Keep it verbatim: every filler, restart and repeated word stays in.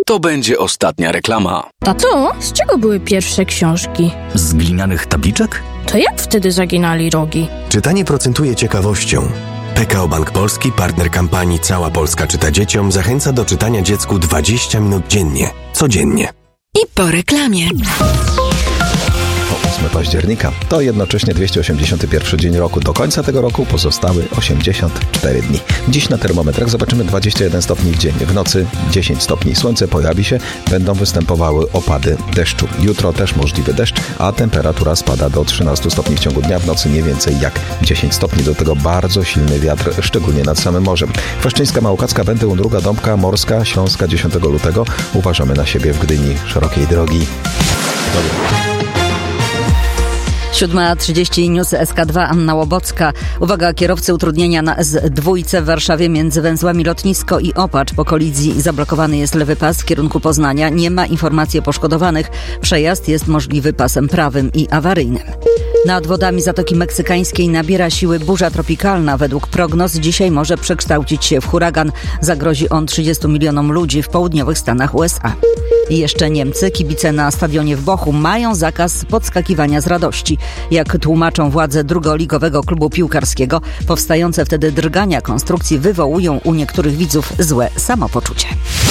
to będzie ostatnia reklama. Tato, z czego były pierwsze książki? Z glinianych tabliczek? To jak wtedy zaginali rogi? Czytanie procentuje ciekawością. P K O Bank Polski, partner kampanii Cała Polska czyta dzieciom, zachęca do czytania dziecku dwadzieścia minut dziennie. Codziennie. I po reklamie. ósmego października to jednocześnie dwieście osiemdziesiąty pierwszy dzień roku. Do końca tego roku pozostały osiemdziesiąt cztery dni. Dziś na termometrach zobaczymy dwadzieścia jeden stopni w dzień. W nocy dziesięć stopni. Słońce pojawi się, będą występowały opady deszczu. Jutro też możliwy deszcz, a temperatura spada do trzynastu stopni w ciągu dnia. W nocy nie więcej jak dziesięć stopni. Do tego bardzo silny wiatr, szczególnie nad samym morzem. Kwaszczyńska, Małokacka, Będy, Undruga, Dąbka, Morska, Śląska dziesiątego lutego. Uważamy na siebie w Gdyni szerokiej drogi. siódma trzydzieści, News S K dwa, Anna Łobocka. Uwaga, kierowcy, utrudnienia na S dwa w Warszawie między węzłami Lotnisko i Opacz. Po kolizji zablokowany jest lewy pas w kierunku Poznania. Nie ma informacji o poszkodowanych. Przejazd jest możliwy pasem prawym i awaryjnym. Nad wodami Zatoki Meksykańskiej nabiera siły burza tropikalna. Według prognoz dzisiaj może przekształcić się w huragan. Zagrozi on trzydziestu milionom ludzi w południowych Stanach U S A. I jeszcze Niemcy. Kibice na stadionie w Bochum mają zakaz podskakiwania z radości. Jak tłumaczą władze drugoligowego klubu piłkarskiego, powstające wtedy drgania konstrukcji wywołują u niektórych widzów złe samopoczucie.